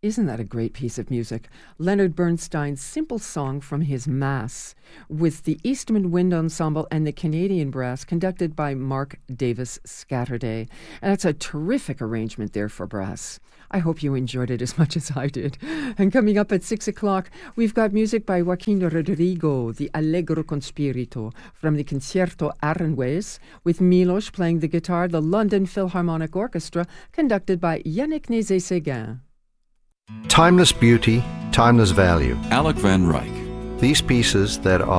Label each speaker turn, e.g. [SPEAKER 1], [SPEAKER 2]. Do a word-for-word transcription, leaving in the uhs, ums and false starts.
[SPEAKER 1] Isn't that a great piece of music? Leonard Bernstein's simple song from his Mass, with the Eastman Wind Ensemble and the Canadian Brass, conducted by Mark Davis Scatterday. And that's a terrific arrangement there for brass. I hope you enjoyed it as much as I did. And coming up at six o'clock, we've got music by Joaquin Rodrigo, the Allegro con Spirito, from the Concerto Aranjuez, with Milos playing the guitar, the London Philharmonic Orchestra, conducted by Yannick Nézet-Séguin.
[SPEAKER 2] Timeless beauty, timeless value.
[SPEAKER 3] Alec Van Ryk.
[SPEAKER 2] These pieces that are